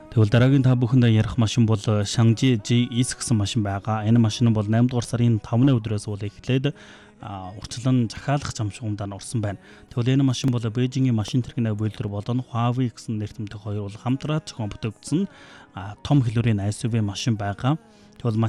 Тэгвэл дараагийн та бүхэндээ ярих машин бол Shangji GS гэсэн машин байгаа. Энэ машин бол 8 дугаар сарын 5-ны өдрөөс бол эхлээд урьдчилан захиалах замшигундаа орсон байна. Тэгвэл энэ машин бол Бээжингийн машин тэрэгний буйлдэр болон Huawei гэсэн нэртэмдэг хоёр бол хамтраад зохион бүтээсэн том хэлбэрийн SUV машин байгаа. Тэгвэл